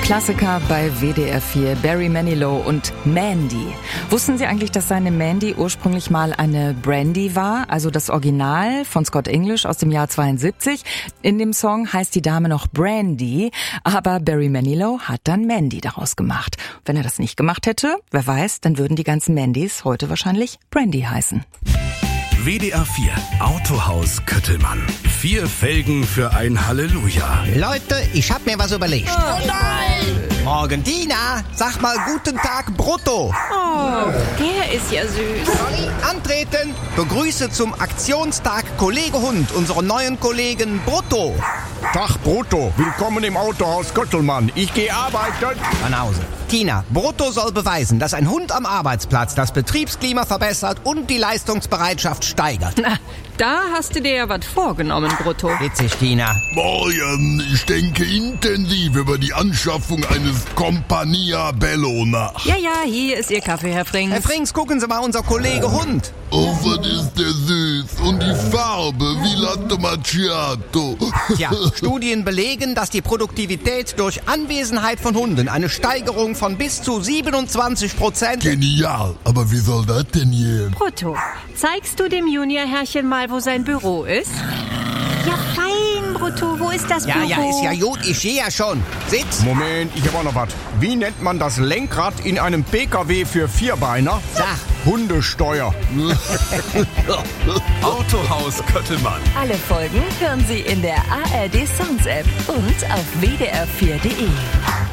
Klassiker bei WDR 4, Barry Manilow und Mandy. Wussten Sie eigentlich, dass seine Mandy ursprünglich mal eine Brandy war? Also das Original von Scott English aus dem Jahr 72. In dem Song heißt die Dame noch Brandy, aber Barry Manilow hat dann Mandy daraus gemacht. Wenn er das nicht gemacht hätte, wer weiß, dann würden die ganzen Mandys heute wahrscheinlich Brandy heißen. WDR 4 Autohaus Köttelmann. 4 Felgen für ein Halleluja. Leute, ich hab mir was überlegt. Oh nein! Morgen, Dina, sag mal guten Tag, Brutto. Oh, der ist ja süß. Sorry, antreten. Begrüße zum Aktionstag Kollege Hund, unseren neuen Kollegen Brutto. Tag Brutto, willkommen im Autohaus Köttelmann. Ich gehe arbeiten. Nach Hause. Tina, Brutto soll beweisen, dass ein Hund am Arbeitsplatz das Betriebsklima verbessert und die Leistungsbereitschaft steigert. Na, da hast du dir ja was vorgenommen, Brutto. Witzig, Tina. Morgen, ich denke intensiv über die Anschaffung eines Compagnia Bello nach. Ja, hier ist Ihr Kaffee, Herr Frings. Herr Frings, gucken Sie mal, unser Kollege Hund. Oh, was ist der süß. Und die Farbe wie Latte Macchiato. Tja, Studien belegen, dass die Produktivität durch Anwesenheit von Hunden eine Steigerung von bis zu 27%. Genial, aber wie soll das denn gehen? Brutto, zeigst du dem Juniorherrchen mal, wo sein Büro ist? Ja, fein, Brutto. Wo ist das Büro? Ja, ist ja gut. Ich sehe ja schon. Sitz. Moment, ich habe auch noch was. Wie nennt man das Lenkrad in einem PKW für Vierbeiner? Sag. Hundesteuer. Autohaus Köttelmann. Alle Folgen hören Sie in der ARD Sounds App und auf wdr4.de.